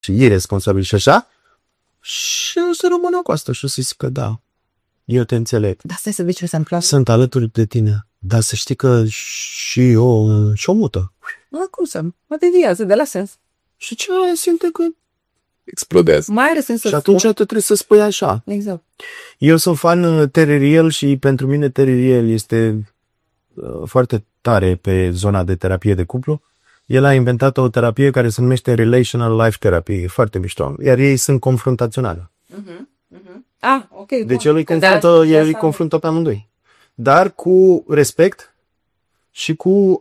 și e responsabil și așa, și o să rămână cu asta și o să-i zic că da, eu te înțeleg. Dar stai să vezi ce se întâmplă. Sunt alături de tine, dar să știi că și o mută. Cum să? Mă deviază de la sens. Și ce simte că explodează. Mai are sens să și atunci tu trebuie să spui așa. Exact. Eu sunt fan Terrieriel și pentru mine Terrieriel este foarte tare pe zona de terapie de cuplu. El a inventat o terapie care se numește Relational Life Therapy. E foarte mișto. Iar ei sunt confruntaționali. Ok. Deci el îi confruntă pe amândoi. Dar cu respect și cu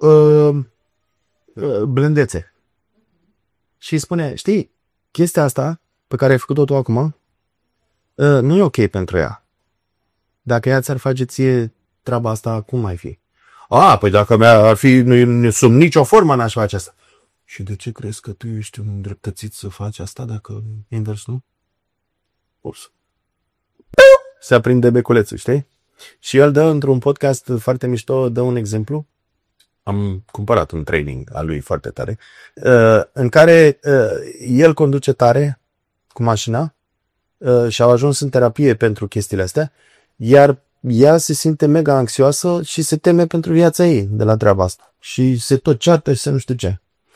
blândețe. Și îi spune, știi, chestia asta pe care ai făcut-o tu acum nu e ok pentru ea. Dacă ea ți-ar face ție treaba asta, cum ai fi? Păi dacă ar fi sub nicio formă n-aș face asta. Și de ce crezi că tu ești un îndreptățit să faci asta dacă invers nu? Ups. Se aprinde beculețul, știi? Și el dă într-un podcast foarte mișto, dă un exemplu. Am cumpărat un training al lui foarte tare, în care el conduce tare cu mașina și au ajuns în terapie pentru chestiile astea, iar ea se simte mega anxioasă și se teme pentru viața ei de la treaba asta. Și se tot ceartă și se nu știu ce.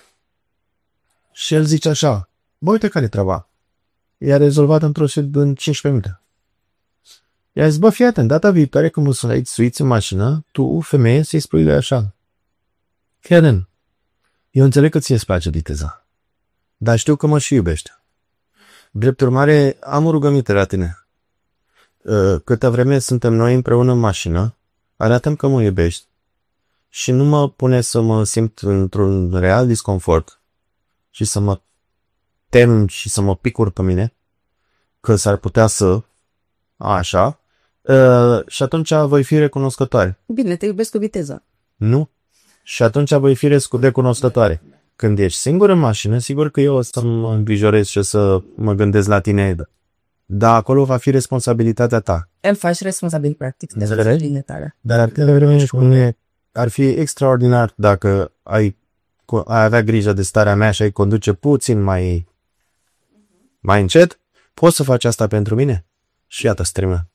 Și el zice așa, bă, uite care e treaba. I-a rezolvat în 15 minute. I-a zis, bă, fii atent, data viitoare când mă suiți în mașină, tu, femeie, să-i spui lui așa. Fii atent, eu înțeleg că ție îți place viteza, dar știu că mă și iubești. Drept urmare, am o rugăminte la tine. Câtă vreme suntem noi împreună în mașină, arată-mi că mă iubești și nu mă pune să mă simt într-un real disconfort și să mă tem și să mă picur pe mine, că s-ar putea să așa, și atunci voi fi recunoscătoare. Bine, te iubesc cu viteză. Nu? Și atunci voi fi recunoscătoare. Când ești singur în mașină, sigur că eu o să mă îngrijorez și o să mă gândesc la tine, dar acolo va fi responsabilitatea ta. Îl faci responsabil, practic. Dar ar fi extraordinar dacă ai avea grijă de starea mea și ai conduce puțin mai încet. Poți să faci asta pentru mine? Și iată, strâmă.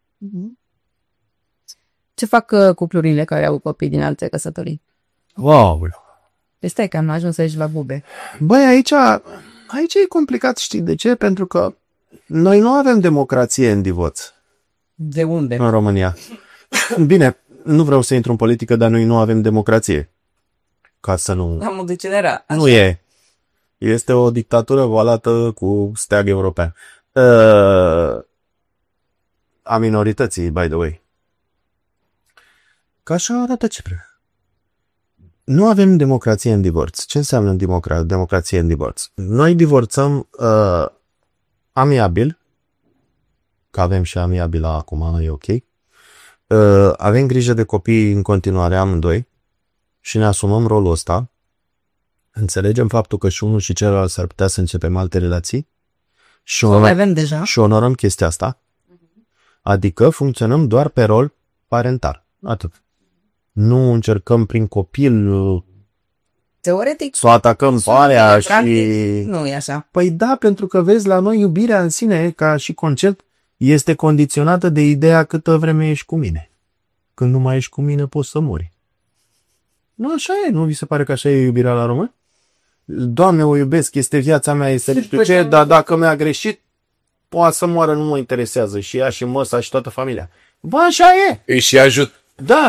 Ce fac cuplurile care au copii din alte căsătorii? Wow! Stai că am ajuns aici la bube. Băi, aici e complicat, știi de ce? Pentru că noi nu avem democrație în divorț. De unde? În România. Bine, nu vreau să intru în politică, dar noi nu avem democrație. Ca să nu... Am o decenera. Nu e. Este o dictatură valată cu steag european. A minorității, by the way. Ca așa arată Cipru. Nu avem democrație în divorț. Ce înseamnă democrație în divorț? Noi divorțăm amiabil, că avem și amiabil acum, e ok. Avem grijă de copii în continuare amândoi și ne asumăm rolul ăsta. Înțelegem faptul că și unul și celălalt s-ar putea să începem alte relații și onorăm chestia asta. Adică funcționăm doar pe rol parental. Atât. Nu încercăm prin copil teoretic să o atacăm pe alea și... Nu e așa. Păi da, pentru că vezi, la noi iubirea în sine, ca și concept, este condiționată de ideea câtă vreme ești cu mine. Când nu mai ești cu mine, poți să mori. Nu așa e, nu vi se pare că așa e iubirea la român? Doamne, o iubesc, este viața mea, este nu știu ce, dar dacă mi-a greșit, poate să moară, nu mă interesează. Și ea, și măsa, și toată familia. Bă, așa e! Îi și ajut. Da!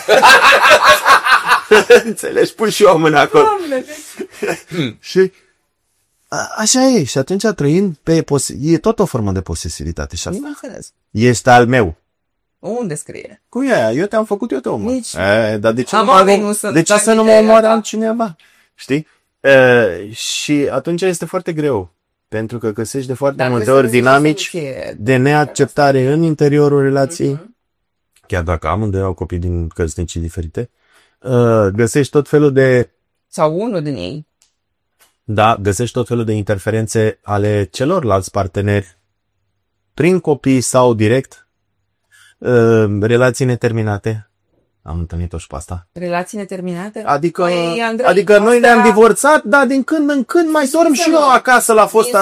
Înțelegi? Pun și eu mâna acolo. Și așa e. Și atunci trăind pe e tot o formă de posesivitate. Și asta este al meu. Unde scrie? Cum e aia? Eu te-am făcut, eu te omor. Nici. Dar de ce să nu mă omoare altcineva? Știi? Și atunci este foarte greu. Pentru că găsești de foarte multe ori dinamici de neacceptare în interiorul relației. Chiar dacă amândoi au copii din căsnicii diferite, găsești tot felul de... Sau unul din ei. Da, găsești tot felul de interferențe ale celorlalți parteneri, prin copii sau direct, relații neterminate, Am întâlnit-o și pe asta. Relații neterminate? Adică, Păi, Andrei, adică noi asta- ne-am divorțat, dar din când în când mai dorm și eu acasă la fosta